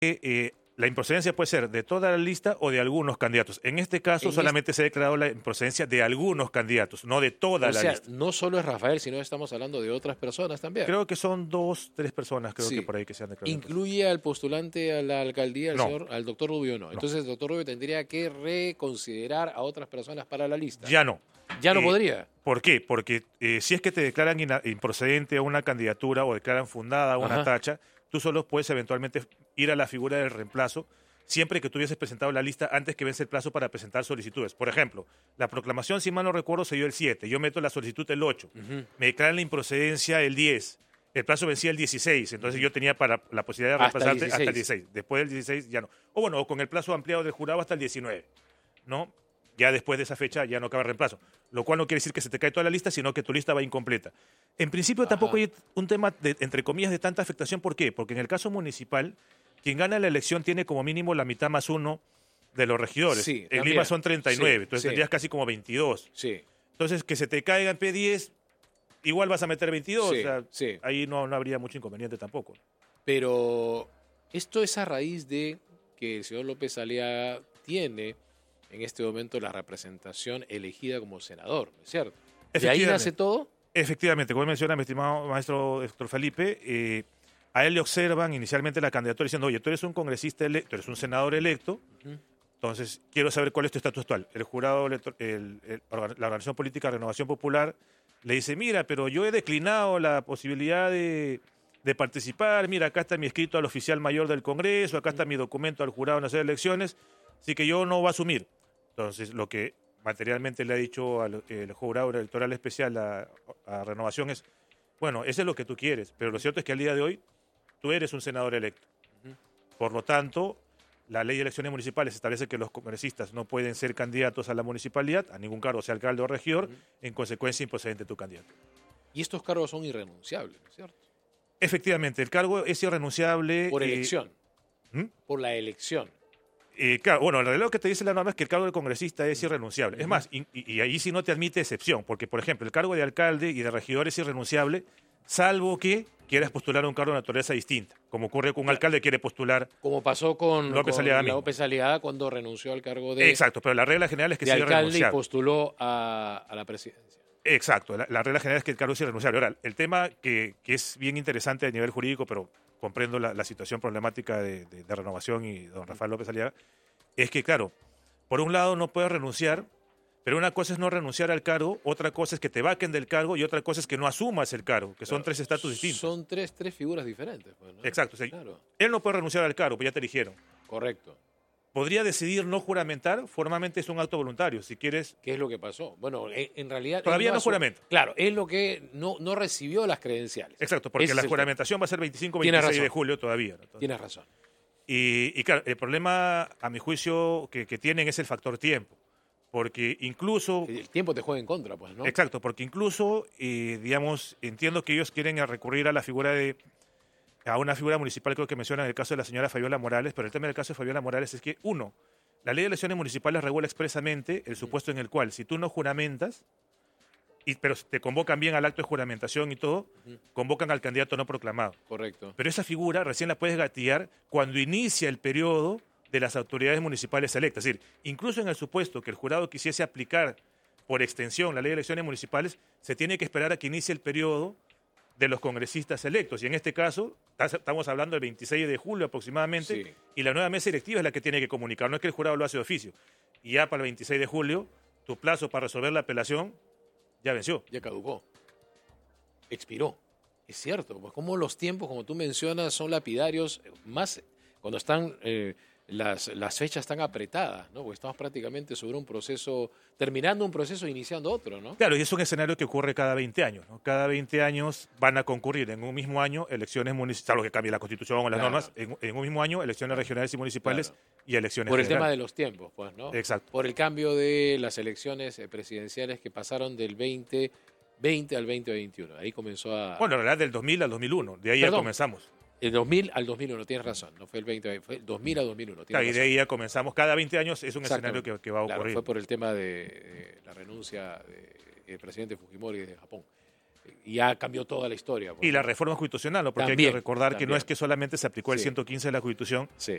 la improcedencia puede ser de toda la lista o de algunos candidatos. En este caso solamente se ha declarado la improcedencia de algunos candidatos, no de toda la lista. No solo es Rafael, sino estamos hablando de otras personas también. Creo que son 2, 3 personas, que por ahí que se han declarado. ¿Incluye al postulante a la alcaldía, No. al doctor Rubio? No. Entonces el doctor Rubio tendría que reconsiderar a otras personas para la lista. Ya no. ¿Ya no podría? ¿Por qué? Porque si es que te declaran improcedente a una candidatura o declaran fundada una tacha, tú solo puedes eventualmente ir a la figura del reemplazo siempre que tú hubieses presentado la lista antes que vence el plazo para presentar solicitudes. Por ejemplo, la proclamación, si mal no recuerdo, se dio el 7. Yo meto la solicitud el 8. Me declaran la improcedencia el 10. El plazo vencía el 16. Entonces yo tenía para la posibilidad de reemplazarte hasta el 16. Después del 16 ya no. O bueno, o con el plazo ampliado del jurado hasta el 19. ¿No? Ya después de esa fecha ya no acaba el reemplazo. Lo cual no quiere decir que se te cae toda la lista, sino que tu lista va incompleta. En principio tampoco hay un tema, entre comillas, de tanta afectación. ¿Por qué? Porque en el caso municipal, quien gana la elección tiene como mínimo la mitad más uno de los regidores. Sí, en Lima son 39, sí, entonces tendrías casi como 22. Sí. Entonces, que se te caiga en P10, igual vas a meter 22. Sí, o sea, sí. ahí no habría mucho inconveniente tampoco. Pero esto es a raíz de que el señor López Aliaga tiene en este momento la representación elegida como senador, ¿no es cierto? ¿De ahí nace todo? Efectivamente, como menciona mi estimado maestro doctor Felipe, a él le observan inicialmente la candidatura diciendo, oye, tú eres un congresista electo, tú eres un senador electo, entonces quiero saber cuál es tu estatus actual. El jurado, la Organización Política Renovación Popular, le dice, mira, pero yo he declinado la posibilidad de participar, mira, acá está mi escrito al oficial mayor del Congreso, acá está mi documento al Jurado Nacional de Elecciones, así que yo no voy a asumir. Entonces, lo que materialmente le ha dicho el Jurado Electoral Especial a Renovación es, bueno, eso es lo que tú quieres, pero lo cierto es que al día de hoy tú eres un senador electo. Por lo tanto, la ley de elecciones municipales establece que los congresistas no pueden ser candidatos a la municipalidad, a ningún cargo, sea alcalde o regidor, en consecuencia improcedente tu candidato. Y estos cargos son irrenunciables, ¿no es cierto? Efectivamente, el cargo es irrenunciable. Por elección. Por la elección. Claro, bueno, en realidad lo que te dice la norma es que el cargo de congresista es irrenunciable. Es más, y ahí sí no te admite excepción, porque, por ejemplo, el cargo de alcalde y de regidor es irrenunciable, salvo que quieras postular un cargo de naturaleza distinta, como ocurre con un alcalde que quiere postular. Como pasó con López Aliaga cuando renunció al cargo de Exacto, pero la regla general es que de sea alcalde irrenunciable. y postuló a la presidencia. Exacto, la regla general es que el cargo es irrenunciable. Ahora, el tema que es bien interesante a nivel jurídico, pero comprendo la situación problemática de Renovación y don Rafael López Aliaga, es que, claro, por un lado no puedes renunciar, pero una cosa es no renunciar al cargo, otra cosa es que te vaquen del cargo y otra cosa es que no asumas el cargo, que son 3 estatus distintos. Son tres figuras diferentes. Pues, ¿no? Exacto, sí. Claro. Él no puede renunciar al cargo, pues ya te eligieron. Correcto. Podría decidir no juramentar, formalmente es un acto voluntario, si quieres. ¿Qué es lo que pasó? Bueno, en realidad... Todavía no juramento. Claro, es lo que no recibió las credenciales. Exacto, porque la juramentación va a ser 25-26 de julio todavía. ¿No? Tienes razón. Y claro, el problema, a mi juicio, que tienen es el factor tiempo. Porque incluso... El tiempo te juega en contra, pues, ¿no? Exacto, porque incluso, digamos, entiendo que ellos quieren recurrir a la figura a una figura municipal, creo que mencionan el caso de la señora Fabiola Morales, pero el tema del caso de Fabiola Morales es que, uno, la ley de elecciones municipales regula expresamente el supuesto en el cual, si tú no juramentas, pero te convocan bien al acto de juramentación y todo, convocan al candidato no proclamado. Correcto. Pero esa figura recién la puedes gatillar cuando inicia el periodo de las autoridades municipales electas. Es decir, incluso en el supuesto que el jurado quisiese aplicar por extensión la ley de elecciones municipales, se tiene que esperar a que inicie el periodo de los congresistas electos. Y en este caso, estamos hablando del 26 de julio aproximadamente, Sí. y la nueva mesa directiva es la que tiene que comunicar, no es que el jurado lo hace de oficio. Y ya para el 26 de julio, tu plazo para resolver la apelación ya venció. Ya caducó. Expiró. Es cierto, pues como los tiempos, como tú mencionas, son lapidarios, más cuando están las fechas están apretadas, ¿no? Porque estamos prácticamente sobre un proceso, terminando un proceso e iniciando otro, ¿no? Claro, y es un escenario que ocurre cada 20 años, ¿no? Cada 20 años van a concurrir en un mismo año elecciones municipales, salvo que cambie la Constitución o las normas, en un mismo año elecciones regionales y municipales y elecciones Por el federales. tema de los tiempos, pues, ¿no? Exacto. Por el cambio de las elecciones presidenciales que pasaron del 2020 al 2021. Ahí comenzó a... Bueno, en realidad del 2000 al 2001, de ahí ya comenzamos. El 2000 al 2001, tienes razón, no fue el 2020, fue el 2000 al 2001. Claro, y de ahí ya comenzamos, cada 20 años es un Exacto. escenario que va a ocurrir. Claro, fue por el tema de la renuncia del presidente Fujimori de Japón. ya cambió toda la historia. Pues. Y la reforma constitucional, ¿no? Porque También, hay que recordar que no también. es que solamente se aplicó el Sí. 115 de la Constitución, Sí.